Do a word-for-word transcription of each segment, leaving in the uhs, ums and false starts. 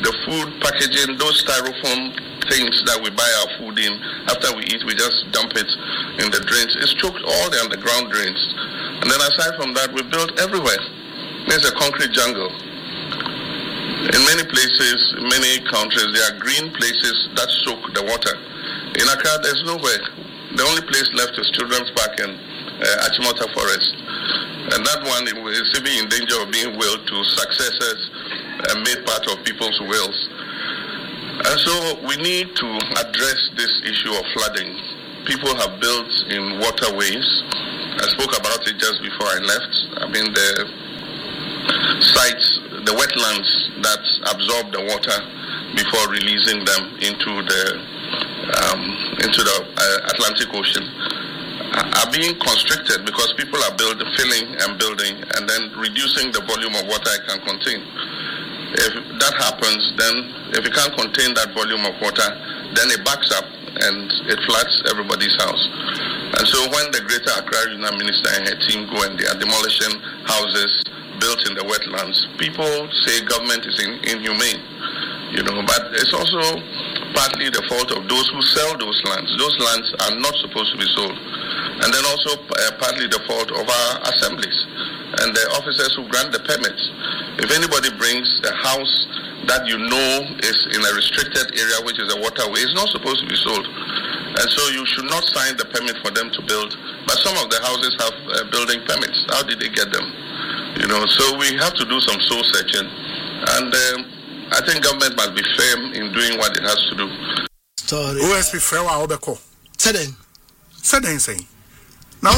the food packaging, those styrofoam things that we buy our food in, after we eat, we just dump it in the drains. It's choked all the underground drains. And then aside from that, we built everywhere. There's a concrete jungle. In many places, in many countries, there are green places that soak the water. In Accra, there's nowhere. The only place left is Children's Park and uh, Achimota Forest. And that one is even in danger of being willed to successors and made part of people's wills. And so we need to address this issue of flooding. People have built in waterways. I spoke about it just before I left. I mean, the sites, the wetlands that absorb the water before releasing them into the um, into the uh, Atlantic Ocean are being constricted because people are building, filling and building, and then reducing the volume of water it can contain. If that happens, then if you can't contain that volume of water, then it backs up and it floods everybody's house. And so when the Greater Accra Regional Minister and her team go and they are demolishing houses built in the wetlands, people say government is in, inhumane, you know, but it's also partly the fault of those who sell those lands. Those lands are not supposed to be sold. And then also uh, partly the fault of our assemblies and the officers who grant the permits. If anybody brings a house that you know is in a restricted area, which is a waterway, it's not supposed to be sold. And so you should not sign the permit for them to build. But some of the houses have uh, building permits. How did they get them? You know, so we have to do some soul searching. And um, I think government must be firm in doing what it has to do. Story. O S P Frewa Obeko. Seden. Seden saying. Now,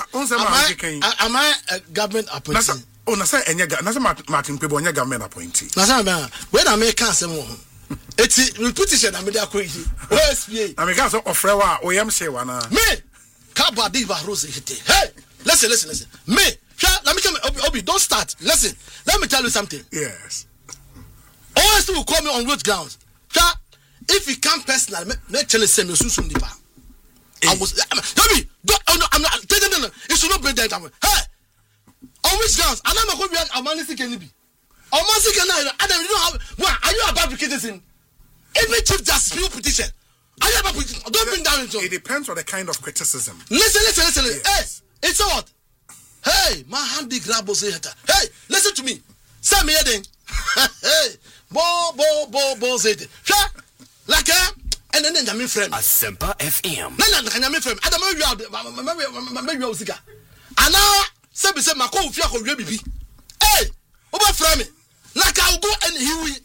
am I a government appointee? Oh, na say enye ga na say Martin Pebo enye government appointee. Na say na when America say mo eti repetition am dey akoyi O S P A America say ofrewa o yam say wana me Kaba Diva Rose hite. Hey, listen listen listen me let me come Obi, don't start. Listen, let me tell you something. Yes, O S P will call me on road grounds. If he come personal, me tell say me sunsun dipa. I was Obi, don't oh no I'm not no no it should not be that. Hey, on which grounds? And I'm going to be a Manisi Kenibi. On Manisi Kenibi, Adam, you don't have. What are you about citizen? Every chief just new petition. Are you about petition? Don't bring down into it. It depends on the kind of criticism. Listen, listen, listen. listen. Yes. Hey, it's a what? Hey, my handy grab was here. Hey, listen to me. Say me heading. Hey, bo, bo, bo, bo, say it. Like, eh? And then I'm in frame. Asempa F M. No, no, I'm in frame. Adam, maybe I'll maybe I'll see. And now. Say be say mako ofia ko we bibi eh oba fra me like I'll go and he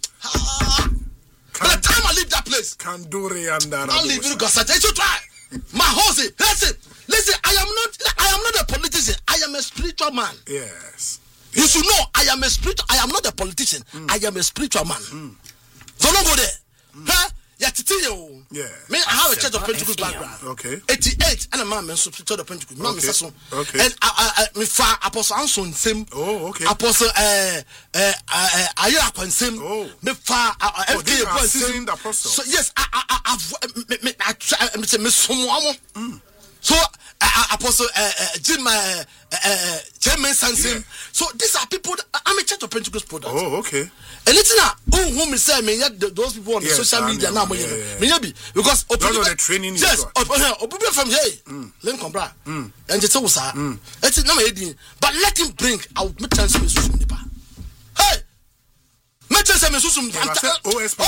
by the time I leave that place Kanduri and I'll leave you go such you try my house listen listen I am not I am not a politician I am a spiritual man. Yes, you should know I am a spiritual I am not a politician. mm. I am a spiritual man. mm. So don't go there. mm. Huh? Yeah, yeah. Me, I have a church of Pentecost background. Okay. eighty-eight, and a man, so church of Pentecost. No, Mister Son. Okay. And I, I, me fa Apostle Anson Sim. Oh, okay. Apostle, uh, uh, uh, Ayakwan Sim. Oh. Me fa F K Apostle Sim. So yes, I, I, I, me, me, I try. Me say me someone. So Apostle Jim Chairman Sansim. So these are people that, I'm a church of Pentecost product. Oh, okay. And it's not who me say me those people on the social media now me be because the training yes people from here Lincoln bra and it's also it's not my but let him bring I'll me chance me susum nipa hey me chance me susum O S P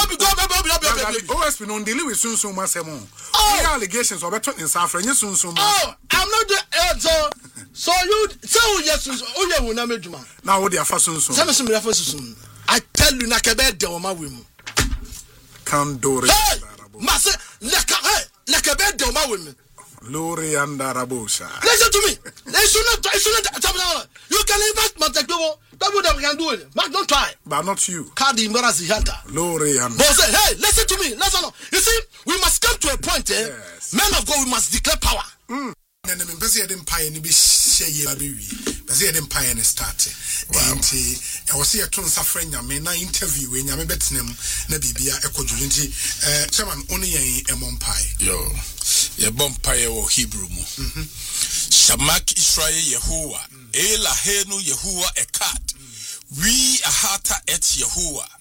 O S P no deal with susum masemo the allegations of better in Safra you susum oh I'm not the so so you so yes oh yeah we na meduma now what they are for susum say me susum me for susum I tell you, Nakabed de Omawim. Kandori. Hey, Master, Nakabed de Omawim. Lori and Arabosha. Listen to me. They should not, they should not. You can invite Montecubo. That would have can do it. But don't try. But not you. Cardi Marazi Hunter. Lori and. But say, hey, listen to me. Listen. You see, we must come to a point, eh? Yes. Men of God, we must declare power. Mm. And the Members of Empire, ni be share baby. Basi the Empire ne start. Enti, I was here to suffer nyame na interview we nyame betnem na bibia ekwadwulu nti eh chairman oni yen emompai. Yo. Ye bompai wo Hebrew mu. Mhm. Shamak Israel Yehovah. Ela henu Yehovah ekat. We ahata et Yehovah.